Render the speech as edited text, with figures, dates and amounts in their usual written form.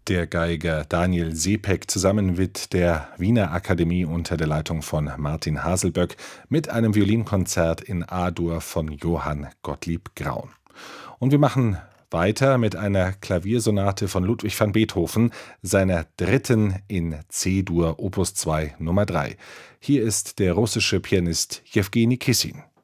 Der Geiger Daniel Sepek zusammen mit der Wiener Akademie unter der Leitung von Martin Haselböck mit einem Violinkonzert in A-Dur von Johann Gottlieb Graun. Und wir machen weiter mit einer Klaviersonate von Ludwig van Beethoven, seiner dritten in C-Dur, Opus 2 Nummer 3. Hier ist der russische Pianist Jewgeni Kissin.